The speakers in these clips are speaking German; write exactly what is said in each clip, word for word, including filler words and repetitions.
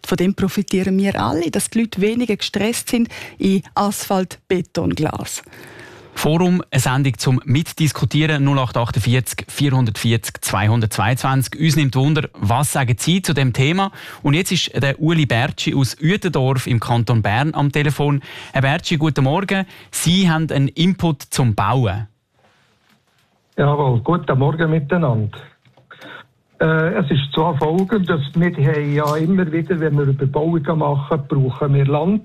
von dem profitieren wir alle, dass die Leute weniger gestresst sind in Asphalt, Beton, Glas. Forum, eine Sendung zum Mitdiskutieren, null acht achtundvierzig vierhundertvierzig zweihundertzweiundzwanzig. Uns nimmt Wunder, was sagen Sie zu dem Thema? Und jetzt ist der Uli Bertschi aus Uetendorf im Kanton Bern am Telefon. Herr Bertschi, guten Morgen. Sie haben einen Input zum Bauen. Jawohl, guten Morgen miteinander. Äh, es ist zwar folgendes, wir haben ja immer wieder, wenn wir Überbauungen machen, brauchen wir Land.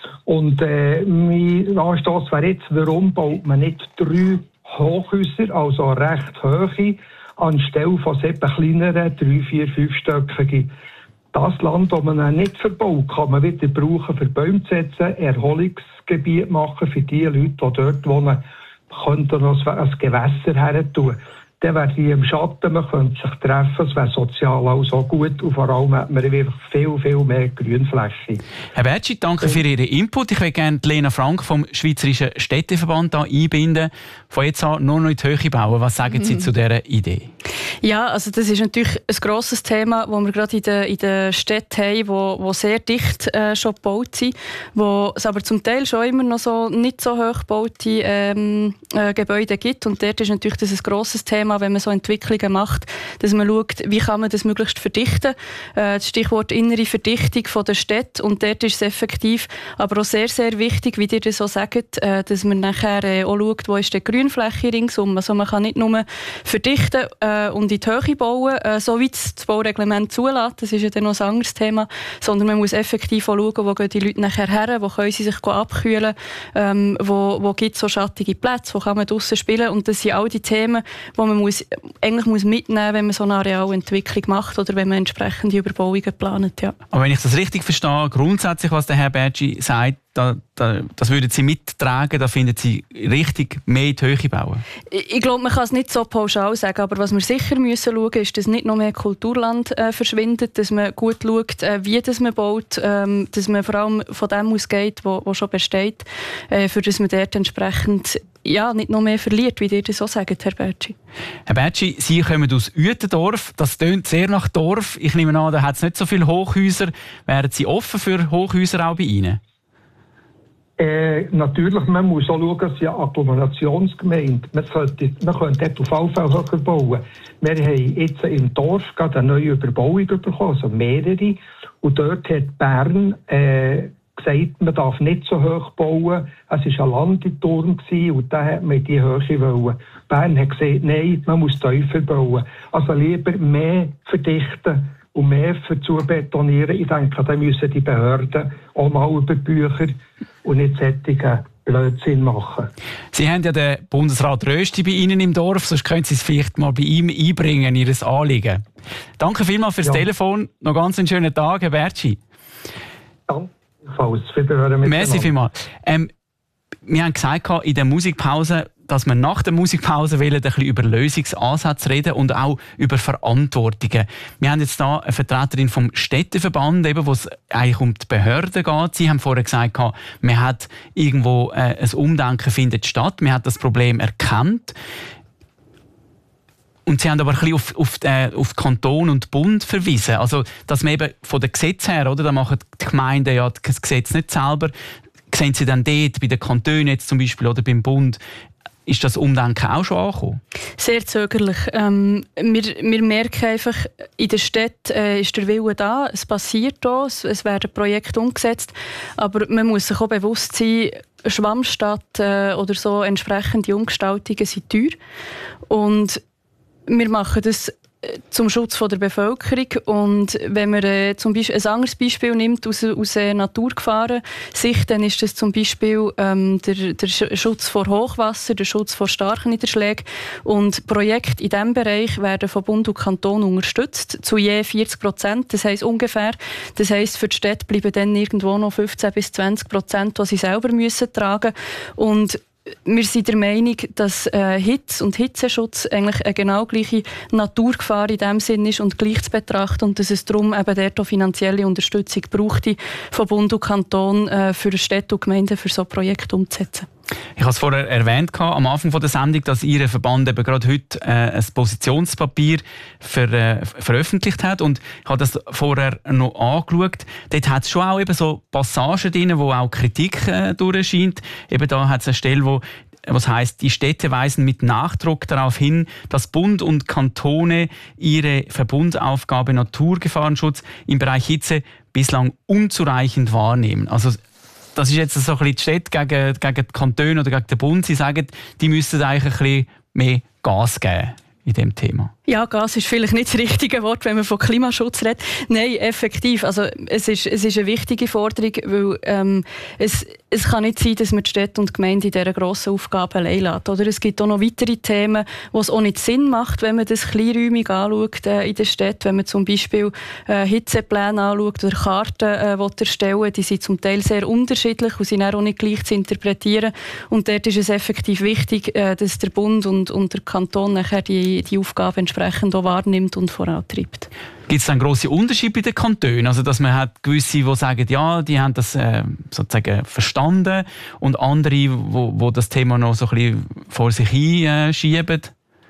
Und äh, mein Anstoss wäre jetzt, warum baut man nicht drei Hochhäuser, also recht hohe, anstelle von sieben kleineren, drei, vier, fünfstöckigen. Das Land, das man nicht verbaut, kann man wieder brauchen, für Bäume zu setzen, Erholungsgebiet machen für die Leute, die dort wohnen, könnten noch ein Gewässer her tun. Dann wäre die im Schatten, man könnte sich treffen, es wäre sozial auch so gut und vor allem hat man wirklich viel, viel mehr Grünfläche. Herr Bertschi, danke für Ihren Input. Ich würde gerne Lena Frank vom Schweizerischen Städteverband hier einbinden. Von jetzt an nur noch in die Höhe bauen. Was sagen Sie mhm. zu dieser Idee? Ja, also das ist natürlich ein grosses Thema, das wir gerade in den, in den Städten haben, wo, wo sehr dicht äh, schon gebaut sind, wo es aber zum Teil schon immer noch so nicht so hoch gebaute ähm, äh, Gebäude gibt. Und dort ist natürlich das ein grosses Thema, wenn man so Entwicklungen macht, dass man schaut, wie kann man das möglichst verdichten. Äh, das Stichwort innere Verdichtung von der Städte. Und dort ist es effektiv, aber auch sehr, sehr wichtig, wie ihr das so sagt, äh, dass man nachher äh, auch schaut, wo ist die Grünfläche ringsum. Also man kann nicht nur verdichten äh, und in die Höhe bauen, äh, so wie das Baureglement zulässt. Das ist ja dann noch ein anderes Thema. Sondern man muss effektiv auch schauen, wo gehen die Leute nachher her, wo können sie sich abkühlen, ähm, wo, wo gibt es so schattige Plätze, wo kann man draussen spielen. Und das sind all die Themen, die man muss, eigentlich muss mitnehmen muss, wenn man so eine Arealentwicklung macht oder wenn man entsprechende Überbauungen plant. Ja. Aber wenn ich das richtig verstehe, grundsätzlich, was der Herr Bertschi sagt, Da, da, das würden Sie mittragen, da finden Sie richtig mehr in die Höhe bauen? Ich, ich glaube, man kann es nicht so pauschal sagen, aber was wir sicher müssen schauen müssen, ist, dass nicht noch mehr Kulturland äh, verschwindet, dass man gut schaut, äh, wie das man baut, ähm, dass man vor allem von dem ausgeht, was schon besteht, äh, für das man dort entsprechend ja, nicht noch mehr verliert, wie ihr das so sagt, Herr Bertschi. Herr Bertschi, Sie kommen aus Uetendorf, das tönt sehr nach Dorf. Ich nehme an, da hat es nicht so viele Hochhäuser. Wären Sie offen für Hochhäuser auch bei Ihnen? Äh, natürlich, man muss auch schauen, dass ja Agglomerationsgemeinde, man, sollte, man könnte dort auf alle Fälle höher bauen. Wir haben jetzt im Dorf gerade eine neue Überbauung bekommen, also mehrere. Und dort hat Bern äh, gesagt, man darf nicht so hoch bauen. Es war ein Landeturm und da hat man die Höhe wollen. Bern hat gesagt, nein, man muss tiefer bauen. Also lieber mehr verdichten und mehr dazu betonieren. Ich denke, da müssen die Behörden auch mal über Bücher und nicht solche Blödsinn machen. Sie haben ja den Bundesrat Rösti bei Ihnen im Dorf, sonst können Sie es vielleicht mal bei ihm einbringen, Ihr Anliegen. Danke vielmals fürs ja. Telefon. Noch ganz einen schönen Tag, Herr Bertschi. Danke. Merci vielmals. Ähm, wir haben gesagt in der Musikpause, dass wir nach der Musikpause wollen, ein bisschen über Lösungsansätze reden und auch über Verantwortungen. Wir haben jetzt hier eine Vertreterin vom Städteverband, eben, wo es eigentlich um die Behörden geht. Sie haben vorher gesagt, man hat irgendwo äh, ein Umdenken findet statt, man hat das Problem erkannt. Und Sie haben aber ein bisschen auf, auf, äh, auf Kanton und Bund verwiesen. Also, dass man eben von den Gesetzen her, oder, da machen die Gemeinden ja das Gesetz nicht selber. Sehen Sie dann dort, bei den Kantonen jetzt zum Beispiel oder beim Bund, ist das Umdenken auch schon angekommen? Sehr zögerlich. Ähm, wir, wir merken einfach, in der Stadt äh, ist der Wille da, es passiert da, es, es werden Projekte umgesetzt, aber man muss sich auch bewusst sein, Schwammstadt äh, oder so entsprechende Umgestaltungen sind teuer. Und wir machen das zum Schutz von der Bevölkerung. Und wenn man äh, zum Beispiel ein anderes Beispiel nimmt aus, aus äh, Naturgefahren-Sicht, dann ist das zum Beispiel ähm, der, der Schutz vor Hochwasser, der Schutz vor starken Niederschlägen. Und Projekte in diesem Bereich werden von Bund und Kanton unterstützt, zu je vierzig Prozent, das heisst ungefähr. Das heisst, für die Städte bleiben dann irgendwo noch fünfzehn bis zwanzig Prozent, die sie selber müssen tragen müssen. Wir sind der Meinung, dass äh, Hitze und Hitzeschutz eigentlich eine genau gleiche Naturgefahr in dem Sinn ist und gleich zu betrachten und dass es darum eben dort auch finanzielle Unterstützung braucht von Bund und Kanton äh, für Städte und Gemeinden für so Projekte umzusetzen. Ich habe es vorher erwähnt, am Anfang der Sendung, dass Ihr Verband eben gerade heute äh, ein Positionspapier ver, äh, veröffentlicht hat. Und ich habe das vorher noch angeschaut. Dort hat es schon auch eben so Passagen drin, wo auch Kritik äh, durchscheint. Eben da hat es eine Stelle, wo was heisst, die Städte weisen mit Nachdruck darauf hin, dass Bund und Kantone ihre Verbundaufgabe Naturgefahrenschutz im Bereich Hitze bislang unzureichend wahrnehmen. Also das ist jetzt so ein bisschen die Städte gegen, gegen die Kantone oder gegen den Bund. Sie sagen, die müssten eigentlich ein bisschen mehr Gas geben in diesem Thema. Ja, Gas ist vielleicht nicht das richtige Wort, wenn man von Klimaschutz redet. Nein, effektiv. Also, es ist, es ist eine wichtige Forderung, weil ähm, es, es kann nicht sein, dass man die Städte und die Gemeinden in dieser grossen Aufgabe allein lässt. Oder es gibt auch noch weitere Themen, wo es auch nicht Sinn macht, wenn man das kleinräumig anschaut äh, in der Stadt. Wenn man zum Beispiel äh, Hitzepläne anschaut oder Karten äh, erstellen, die sind zum Teil sehr unterschiedlich und sind auch nicht gleich zu interpretieren. Und dort ist es effektiv wichtig, äh, dass der Bund und, und der Kanton nachher die, die Aufgabe entsprechend auch wahrnimmt und vorantreibt. Gibt es dann grosse Unterschiede bei den Kantonen? Also, dass man hat gewisse, die sagen, ja, die haben das äh, sozusagen verstanden und andere, die wo, wo das Thema noch so ein bisschen vor sich hinschieben?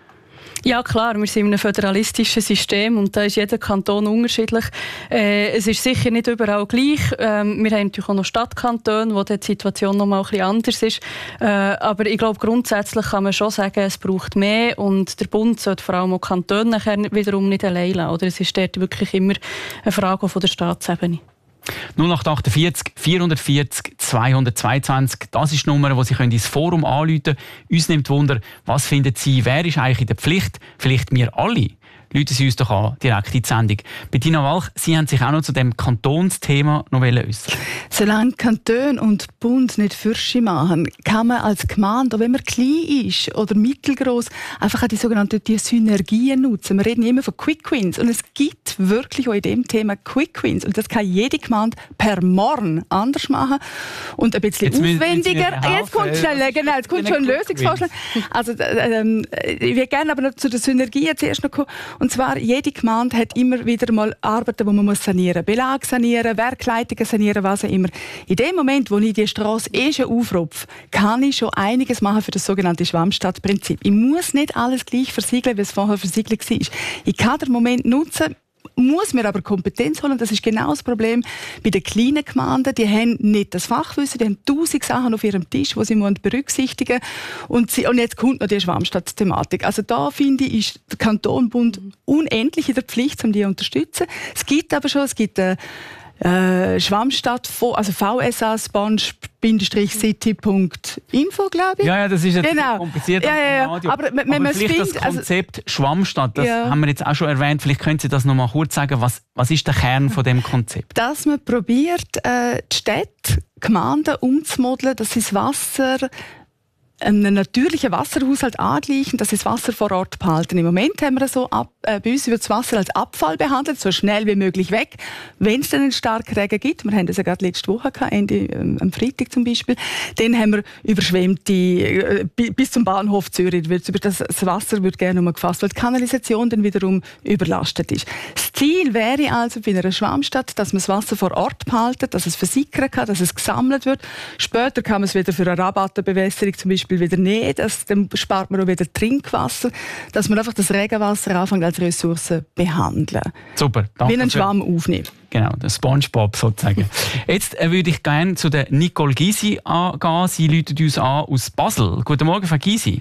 Ja klar, wir sind in einem föderalistischen System und da ist jeder Kanton unterschiedlich. Äh, es ist sicher nicht überall gleich. Ähm, wir haben natürlich auch noch Stadtkantone, wo die Situation noch mal ein bisschen anders ist. Äh, aber ich glaube, grundsätzlich kann man schon sagen, es braucht mehr und der Bund sollte vor allem auch Kantone nachher wiederum nicht allein lassen. Oder es ist dort wirklich immer eine Frage von der Staatsebene. null acht achtundvierzig vierhundertvierzig zweihundertzweiundzwanzig, das ist die Nummer, wo Sie können ins Forum anrufen können. Uns nimmt Wunder, was finden Sie, wer ist eigentlich in der Pflicht? Vielleicht wir alle. Rufen Sie uns doch an, direkt in die Sendung. Bettina Walch, Sie haben sich auch noch zu dem Kantonsthema noch äußern. Solange Kanton und Bund nicht Fürsche machen, kann man als Gemeinde, auch wenn man klein ist oder mittelgroß, einfach auch die sogenannten die Synergien nutzen. Wir reden immer von Quick Wins und es gibt wirklich auch in dem Thema Quick Wins und das kann jede Gemeinde per Morgen anders machen und ein bisschen jetzt aufwendiger. Jetzt, jetzt kommt schnell, genau, jetzt kommt schon ein Lösungsvorschlag. Also ähm, ich würde gerne aber noch zu der Synergie zuerst noch kommen. Und zwar, jede Gemeinde hat immer wieder mal Arbeiten, die man muss sanieren muss. Belag sanieren, Werkleitungen sanieren, was auch immer. In dem Moment, wo ich die Strasse eh schon aufrupfe, kann ich schon einiges machen für das sogenannte Schwammstadtprinzip. Ich muss nicht alles gleich versiegeln, wie es vorher versiegelt war. Ich kann den Moment nutzen, muss mir aber Kompetenz holen. Das ist genau das Problem bei den kleinen Gemeinden. Die haben nicht das Fachwissen, die haben tausend Sachen auf ihrem Tisch, die sie berücksichtigen müssen. Und, sie, und jetzt kommt noch die Schwammstadt-Thematik. Also da finde ich, ist der Kanton Bund unendlich in der Pflicht, um die zu unterstützen. Es gibt aber schon, es gibt äh, äh, Schwammstadt, also V S A Sponge-City Punkt info, glaube ich. Ja, ja, das ist jetzt genau. kompliziert. Ja, ja, ja. Aber, aber, wenn aber vielleicht findet, das Konzept also, Schwammstadt, das ja. haben wir jetzt auch schon erwähnt. Vielleicht können Sie das noch mal kurz sagen. Was, was ist der Kern von dem Konzept? Dass man probiert, äh, die Städte, Gemeinden umzumodeln, dass sie das Wasser einen natürlichen Wasserhaushalt angleichen, dass sie das Wasser vor Ort behalten. Im Moment haben wir so, ab, äh, bei uns wird das Wasser als Abfall behandelt, so schnell wie möglich weg. Wenn es dann einen starken Regen gibt, wir haben das ja gerade letzte Woche gehabt, Ende, ähm, am Freitag zum Beispiel, dann haben wir überschwemmte, äh, bis zum Bahnhof Zürich, wird, das, das Wasser wird gerne nochmal gefasst, weil die Kanalisation dann wiederum überlastet ist. Das Ziel wäre also bei einer Schwammstadt, dass man das Wasser vor Ort behalten, dass es versickern kann, dass es gesammelt wird. Später kann man es wieder für eine Rabattenbewässerung zum Beispiel wieder nehmen, das, dann spart man auch wieder Trinkwasser, dass man einfach das Regenwasser anfängt als Ressource behandeln. Super, danke. Wie einen Schwamm aufnehmen. Genau, der SpongeBob sozusagen. Jetzt äh, würde ich gerne zu der Nicole Gysi angehen. Sie läutet uns an aus Basel. Guten Morgen, Frau Gysi.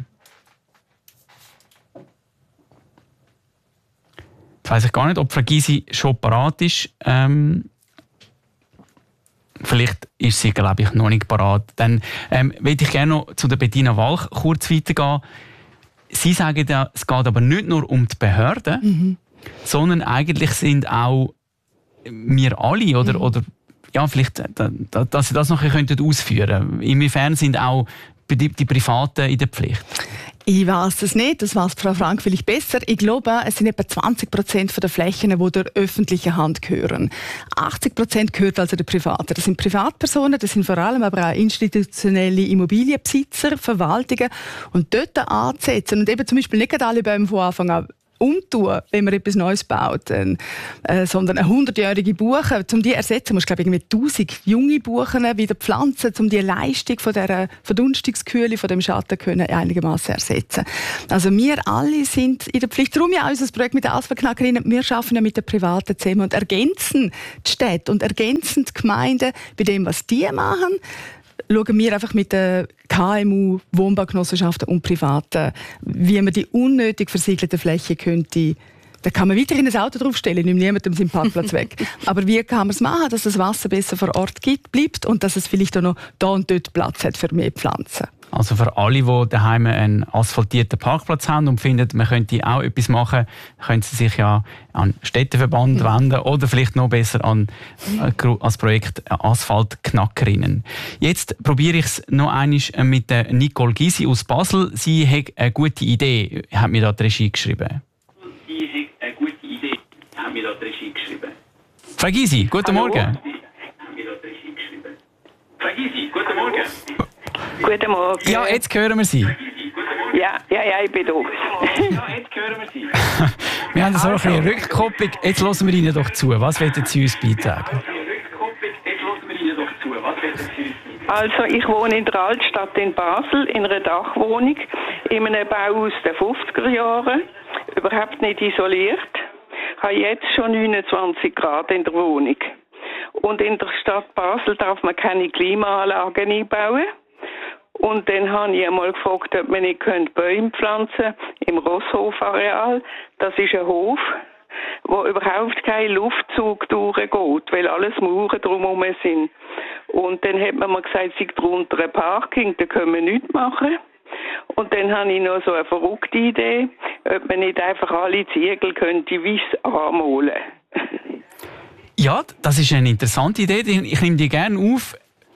Jetzt weiss ich gar nicht, ob Frau Gysi schon parat ist. Ähm Vielleicht ist sie, glaube ich, noch nicht parat. Dann ähm, würde ich gerne noch zu der Bettina Walch kurz weitergehen. Sie sagen ja, es geht aber nicht nur um die Behörden, mhm. sondern eigentlich sind auch wir alle, oder, mhm. oder ja, vielleicht, dass Sie das noch ausführen könnten. Inwiefern sind auch die, die Privaten in der Pflicht? Ich weiß es nicht, das weiß Frau Frank vielleicht besser. Ich glaube, es sind etwa zwanzig Prozent der Flächen, die der öffentlichen Hand gehören. achtzig Prozent gehört also der Privaten. Das sind Privatpersonen, das sind vor allem aber auch institutionelle Immobilienbesitzer, Verwaltungen. Und dort anzusetzen und eben zum Beispiel nicht alle Bäume von Anfang an umtun, wenn man etwas Neues baut, äh, sondern eine hundertjährige Buche, um die zu ersetzen, muss glaube ich tausend junge Buchen wieder pflanzen, um die Leistung von dieser Verdunstungskühle, von dem Schatten können einigermaßen ersetzen. Also wir alle sind in der Pflicht. Darum ja auch unser Projekt mit den Asphaltknackerinnen. Wir arbeiten ja mit den Privaten zusammen und ergänzen die Städte und ergänzen die Gemeinden bei dem, was die machen. Schauen wir einfach mit den K M U, Wohnbaugenossenschaften und Privaten, wie man die unnötig versiegelte Fläche könnte. Da kann man weiterhin ein Auto draufstellen, nimmt niemandem seinen Parkplatz weg. Aber wie kann man es machen, dass das Wasser besser vor Ort gibt, bleibt und dass es vielleicht auch noch da und dort Platz hat für mehr Pflanzen? Also für alle, die daheim einen asphaltierten Parkplatz haben und finden, man könnte auch etwas machen, können sie sich ja an den Städteverband mhm. wenden oder vielleicht noch besser an das Projekt Asphaltknackerinnen. Jetzt probiere ich es noch einmal mit der Nicole Gysi aus Basel. Sie hat eine gute Idee, hat mir da die Regie geschrieben. Sie hat eine gute Idee, hat mir da die Regie geschrieben. Frau Gysi, guten Hallo. Morgen. Frau Gysi, guten Morgen. Guten Morgen. Ja, jetzt hören wir Sie. Ja, ja, ja, ich bin da. Ja, jetzt hören wir Sie. Wir haben so also. Ein bisschen Rückkopplung. Jetzt hören wir Ihnen doch zu. Was wollen Sie uns beitragen? Also, ich wohne in der Altstadt in Basel, in einer Dachwohnung, in einem Bau aus den fünfziger Jahren, überhaupt nicht isoliert. Ich habe jetzt schon neunundzwanzig Grad in der Wohnung. Und in der Stadt Basel darf man keine Klimaanlagen einbauen. Und dann habe ich einmal gefragt, ob man nicht Bäume pflanzen könnte im Rosshof-Areal. Das ist ein Hof, wo überhaupt kein Luftzug durchgeht, weil alles Mauern drumherum sind. Und dann hat man mir gesagt, es sei drunter ein Parking, da können wir nichts machen. Und dann habe ich noch so eine verrückte Idee, ob man nicht einfach alle Ziegel könnte weiss anmalen. Ja, das ist eine interessante Idee. Ich nehme die gerne auf.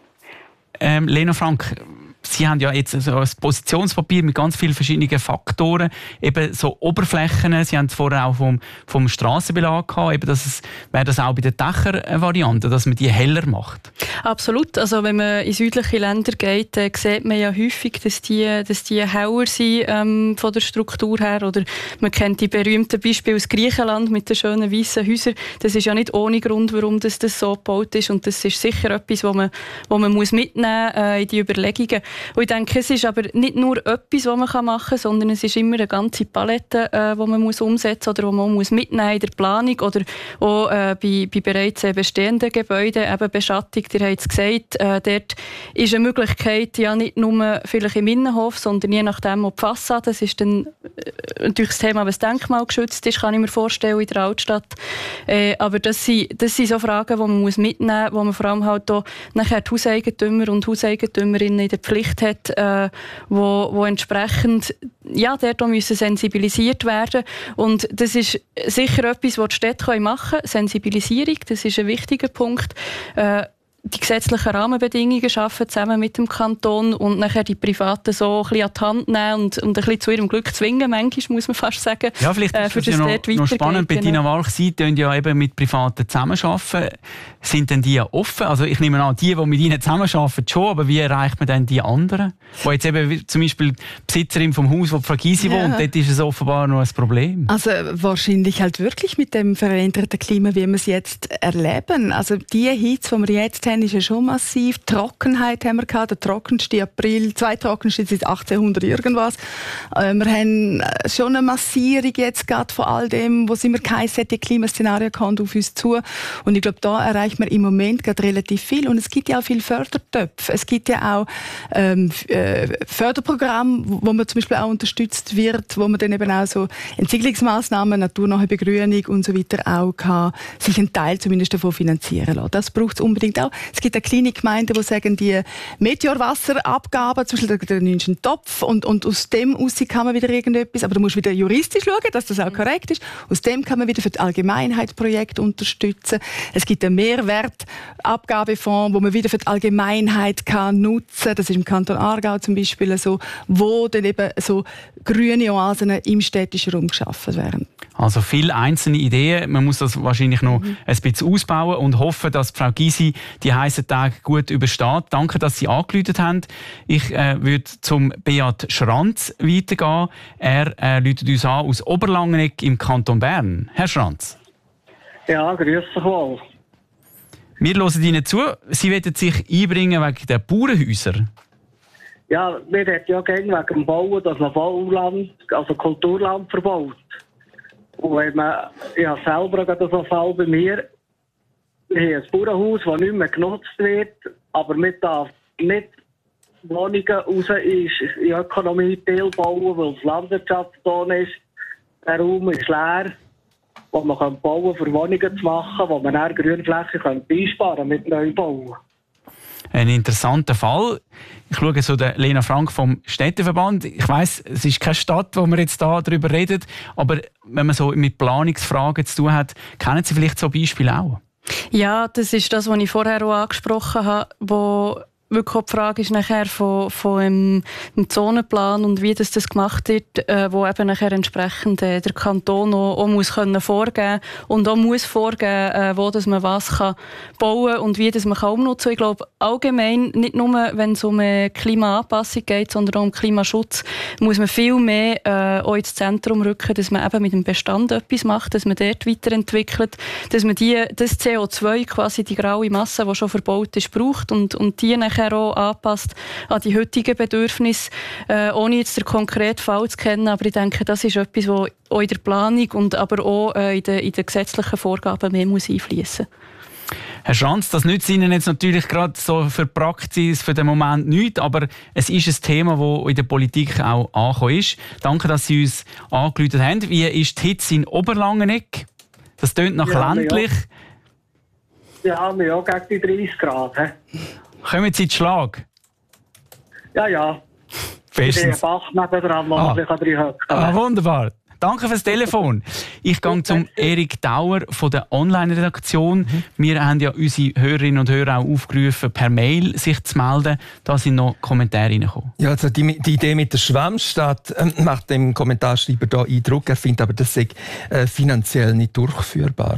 Ähm, Lena Frank, Sie haben ja jetzt so ein Positionspapier mit ganz vielen verschiedenen Faktoren, eben so Oberflächen. Sie haben es vorher auch vom, vom Strassenbelag gehabt, eben, dass es, wäre das auch bei der Dächer-Variante, dass man die heller macht? Absolut. Also wenn man in südliche Länder geht, äh, sieht man ja häufig, dass die, dass die heller sind ähm, von der Struktur her. Oder man kennt die berühmten Beispiele aus Griechenland mit den schönen weißen Häusern. Das ist ja nicht ohne Grund, warum das, das so gebaut ist. Und das ist sicher etwas, was man, was man muss mitnehmen muss äh, in die Überlegungen. Und ich denke, es ist aber nicht nur etwas, was man machen kann, sondern es ist immer eine ganze Palette, äh, die man muss umsetzen muss oder die man muss mitnehmen in der Planung oder auch äh, bei, bei bereits bestehenden Gebäuden, eben Beschattung. Ihr habt es gesagt, äh, dort ist eine Möglichkeit, ja nicht nur vielleicht im Innenhof, sondern je nachdem auch die Fassade. Das ist dann äh, natürlich das Thema, was Denkmal geschützt ist, kann ich mir vorstellen, in der Altstadt. Äh, aber das sind, das sind so Fragen, die man muss mitnehmen muss, wo man vor allem halt auch nachher die Hauseigentümer und Hauseigentümerinnen in der Pflicht hat, äh, wo, wo entsprechend ja, dort müssen sensibilisiert werden. Und das ist sicher etwas, was die Städte machen können. Sensibilisierung, das ist ein wichtiger Punkt. Äh, die gesetzlichen Rahmenbedingungen schaffen zusammen mit dem Kanton und nachher die Privaten so ein bisschen an die Hand nehmen und, und ein bisschen zu ihrem Glück zwingen, manchmal muss man fast sagen. Ja, vielleicht ist äh, das ja noch, noch spannend. Bettina genau. Walch, Sie tun ja eben mit Privaten zusammenarbeiten. Sind denn die offen? Also ich nehme an, die, die mit Ihnen zusammenarbeiten, schon, aber wie erreicht man denn die anderen? Wo jetzt eben zum Beispiel die Besitzerin vom Haus, wo Frau Gysi ja. wohnt, dort ist es offenbar noch ein Problem. Also wahrscheinlich halt wirklich mit dem veränderten Klima, wie wir es jetzt erleben. Also die Hitze, die wir jetzt haben, ist ja schon massiv. Trockenheit haben wir gehabt, der trockenste April, zwei trockenste seit achtzehnhundert irgendwas. Äh, wir haben schon eine Massierung jetzt gerade von all dem, was immer geheißen hat, die Klimaszenarien kommen auf uns zu. Und ich glaube, da erreicht man im Moment gerade relativ viel. Und es gibt ja auch viele Fördertöpfe. Es gibt ja auch ähm, Förderprogramme, wo man zum Beispiel auch unterstützt wird, wo man dann eben auch so Entwicklungsmaßnahmen, naturnahe Begrünung und so weiter auch kann sich einen Teil zumindest davon finanzieren lassen. Das braucht es unbedingt auch. Es gibt eine kleine Gemeinde, die sagen, die Meteorwasserabgabe, zum Beispiel da nimmst du einen Topf und, und aus dem raus kann man wieder irgendetwas, aber du musst wieder juristisch schauen, dass das auch korrekt ist. Aus dem kann man wieder für die Allgemeinheit Projekte unterstützen. Es gibt einen Mehrwert Abgabefonds, wo man wieder für die Allgemeinheit kann nutzen. Das ist im Kanton Aargau zum Beispiel so, wo dann eben so grüne Oasen im städtischen Raum geschaffen werden. Also viele einzelne Ideen. Man muss das wahrscheinlich noch mhm. ein bisschen ausbauen und hoffen, dass Frau Gysi die heißen Tage gut übersteht. Danke, dass Sie angerufen haben. Ich äh, würde zum Beat Schranz weitergehen. Er äh, ruft uns an aus Oberlangenegg im Kanton Bern. Herr Schranz. Ja, grüß dich wohl. Wir hören Ihnen zu. Sie wollen sich einbringen wegen der Bauernhäuser. Ja, wir reden ja gerne wegen dem Bauen, dass man Bauland, also Kulturland verbaut. Und wenn man, ja selber gerade so einen Fall bei mir, wir haben ein Bauernhaus, das nicht mehr genutzt wird, aber man darf nicht Wohnungen raus in die Ökonomie bauen, weil es Landwirtschaftszone ist. Der Raum ist leer, wo man bauen kann, für Wohnungen zu machen, wo man dann Grünflächen einsparen kann mit Neubauen. Ein interessanter Fall. Ich schaue so der Lena Frank vom Städteverband. Ich weiss, es ist keine Stadt, wo wir jetzt da darüber reden, aber wenn man so mit Planungsfragen zu tun hat, kennen Sie vielleicht so Beispiele auch? Ja, das ist das, was ich vorher auch angesprochen habe, wo wirklich auch die Frage ist nachher von, von einem, einem Zonenplan und wie das, das gemacht wird, äh, wo eben nachher entsprechend äh, der Kanton auch, auch muss können vorgeben und auch muss vorgeben, äh, wo dass man was kann bauen und wie das man kann umnutzen kann. Ich glaube, allgemein, nicht nur, wenn es um eine Klimaanpassung geht, sondern auch um Klimaschutz, muss man viel mehr äh, auch ins Zentrum rücken, dass man eben mit dem Bestand etwas macht, dass man dort weiterentwickelt, dass man die, das C O zwei, quasi die graue Masse, die schon verbaut ist, braucht und, und die nachher auch anpasst an die heutigen Bedürfnisse, äh, ohne jetzt den konkreten Fall zu kennen. Aber ich denke, das ist etwas, was auch in der Planung und aber auch äh, in, den, in den gesetzlichen Vorgaben mehr muss einfließen. Herr Schranz, das nützt Ihnen jetzt natürlich gerade so für die Praxis für den Moment nichts, aber es ist ein Thema, das in der Politik auch angekommen ist. Danke, dass Sie uns angerufen haben. Wie ist die Hitze in Oberlangenegg? Das tönt nach ja, ländlich. Ja, wir haben auch gegen die dreißig Grad. He? Kommen Sie in den Schlag? Ja, ja. Bestens. Ich bin ein Bach nebendran, wo man sich drin hört. Ah, wunderbar. Danke fürs Telefon. Ich gehe zum Erik Dauer von der Online-Redaktion. Mhm. Wir haben ja unsere Hörerinnen und Hörer auch aufgerufen, per Mail sich zu melden. Da sind noch Kommentare reingekommen. Ja, also die, die Idee mit der Schwammstadt äh, macht dem Kommentarschreiber da Eindruck. Er findet aber, das sei äh, finanziell nicht durchführbar.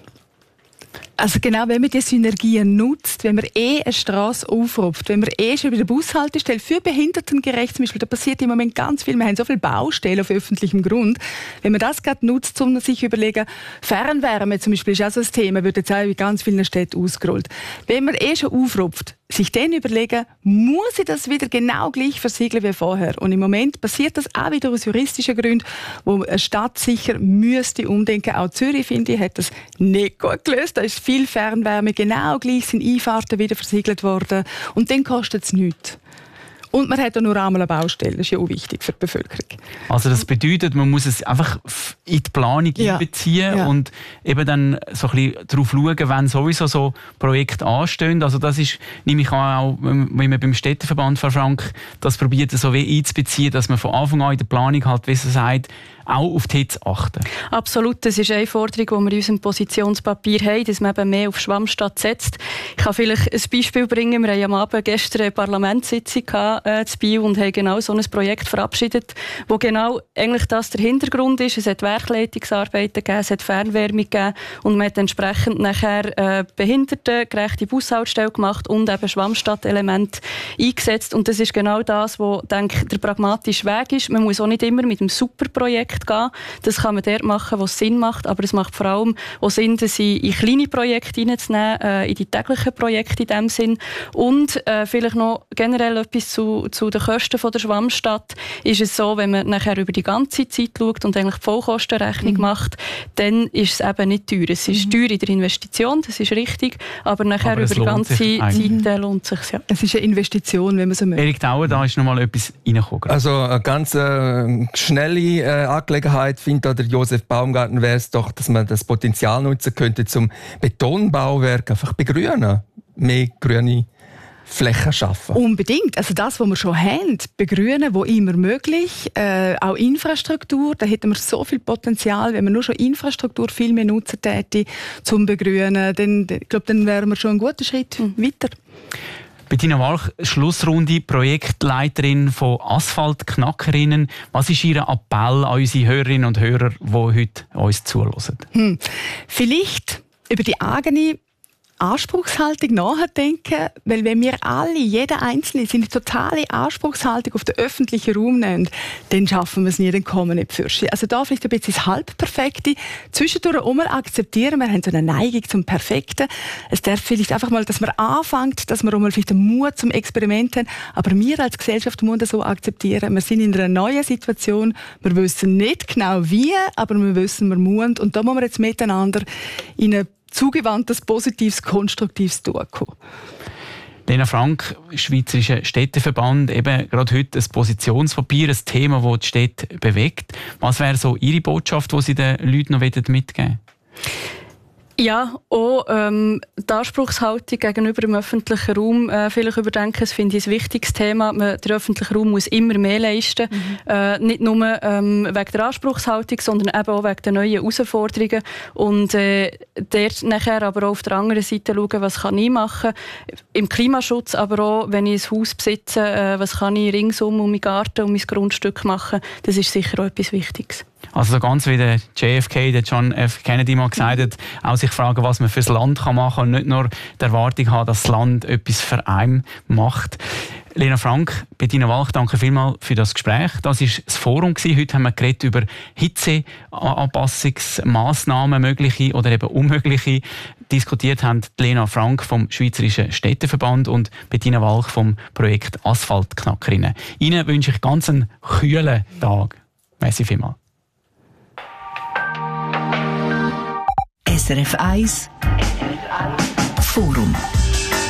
Also genau, wenn man die Synergien nutzt, wenn man eh eine Strasse aufruft, wenn man eh schon bei der Bushaltestelle für behindertengerecht zum Beispiel, da passiert im Moment ganz viel, wir haben so viele Baustellen auf öffentlichem Grund, wenn man das gerade nutzt, um sich zu überlegen, Fernwärme zum Beispiel ist auch so ein Thema, wird jetzt auch in ganz vielen Städten ausgerollt. Wenn man eh schon aufruft, sich dann überlegen, muss ich das wieder genau gleich versiegeln wie vorher? Und im Moment passiert das auch wieder aus juristischen Gründen, wo eine Stadt sicher müsste umdenken. Auch Zürich, finde ich, hat das nicht gut gelöst. Da ist viel Fernwärme, genau gleich sind Einfahrten wieder versiegelt worden. Und dann kostet es nichts. Und man hat auch nur einmal eine Baustelle. Das ist ja auch wichtig für die Bevölkerung. Also das bedeutet, man muss es einfach in die Planung ja. einbeziehen ja. und eben dann so ein bisschen darauf schauen, wenn sowieso so Projekte anstehen. Also das ist, nehme ich an, auch, wenn man beim Städteverband, Frau Frank, das probiert so wie einzubeziehen, dass man von Anfang an in der Planung halt, wie sie sagt, auch auf die Hitze achten. Absolut, das ist eine Forderung, die wir in unserem Positionspapier haben, dass man eben mehr auf Schwammstadt setzt. Ich kann vielleicht ein Beispiel bringen. Wir haben am Abend gestern eine Parlamentssitzung äh, zu Biel und haben genau so ein Projekt verabschiedet, wo genau eigentlich das der Hintergrund ist. Es hat Werkleitungsarbeiten gegeben, es hat Fernwärme gegeben und man hat entsprechend nachher äh, behindertengerechte Bushaltestelle gemacht und eben Schwammstadt-Elemente eingesetzt. Und das ist genau das, was, denke ich, der pragmatische Weg ist. Man muss auch nicht immer mit einem Superprojekt gehen. Das kann man dort machen, wo es Sinn macht, aber es macht vor allem auch Sinn, das in, in kleine Projekte hineinzunehmen, äh, in die täglichen Projekte in dem Sinn. Und äh, vielleicht noch generell etwas zu, zu den Kosten von der Schwammstadt. Ist es so, wenn man nachher über die ganze Zeit schaut und eigentlich die Vollkostenrechnung mhm. macht, dann ist es eben nicht teuer. Es ist mhm. teuer in der Investition, das ist richtig, aber nachher aber über die ganze Zeit lohnt es sich. Ja. Es ist eine Investition, wenn man so möchte. Erik Dauer, da ist noch mal etwas reingekommen. Also eine ganz äh, schnelle äh, Angelegenheit, findet der Josef Baumgarten, wäre es doch, dass man das Potenzial nutzen könnte, zum Betonbauwerk einfach begrünen. Mehr grüne Flächen schaffen. Unbedingt. Also das, was wir schon haben, begrünen, wo immer möglich. Äh, auch Infrastruktur, da hätten wir so viel Potenzial, wenn wir nur schon Infrastruktur viel mehr nutzen täten, zum Begrünen. Dann, ich glaube, dann wären wir schon einen guten Schritt mhm. weiter. Bettina Walch, Schlussrunde, Projektleiterin von Asphaltknackerinnen. Was ist Ihr Appell an unsere Hörerinnen und Hörer, die heute uns zuhören? Hm. Vielleicht über die eigene Anspruchshaltung nachdenken, weil wenn wir alle, jeder Einzelne, seine totale Anspruchshaltung auf den öffentlichen Raum nehmen, dann schaffen wir es nie, dann kommen wir nicht für. Also da vielleicht ein bisschen das Halbperfekte. Zwischendurch auch mal akzeptieren, wir haben so eine Neigung zum Perfekten. Es darf vielleicht einfach mal, dass man anfängt, dass wir auch mal vielleicht den Mut zum Experiment haben, aber wir als Gesellschaft müssen das so akzeptieren. Wir sind in einer neuen Situation, wir wissen nicht genau wie, aber wir wissen, wir müssen, und da müssen wir jetzt miteinander in eine zugewandtes, positives, konstruktives Tun kommen. Lena Frank, Schweizerischer Städteverband, eben gerade heute ein Positionspapier, ein Thema, das die Städte bewegt. Was wäre so Ihre Botschaft, die Sie den Leuten noch mitgeben wollen? Ja, auch ähm, die Anspruchshaltung gegenüber dem öffentlichen Raum äh, vielleicht überdenken. Das finde ich ein wichtiges Thema. Man, der öffentliche Raum muss immer mehr leisten. Mhm. Äh, nicht nur ähm, wegen der Anspruchshaltung, sondern eben auch wegen der neuen Herausforderungen. Und äh, dort nachher aber auch auf der anderen Seite schauen, was kann ich machen. Im Klimaschutz, aber auch, wenn ich ein Haus besitze, äh, was kann ich ringsum um meinen Garten, um mein Grundstück machen. Das ist sicher auch etwas Wichtiges. Also so ganz wie der J F K, der John F. Kennedy mal gesagt hat, auch sich fragen, was man fürs Land machen kann und nicht nur die Erwartung haben, dass das Land etwas für einen macht. Lena Frank, Bettina Walch, danke vielmals für das Gespräch. Das war das Forum. Heute haben wir geredet über Hitzeanpassungsmaßnahmen, mögliche oder eben unmögliche. Diskutiert haben Lena Frank vom Schweizerischen Städteverband und Bettina Walch vom Projekt Asphaltknackerinnen. Ihnen wünsche ich ganz einen kühlen Tag. Merci vielmals. S R F eins Forum.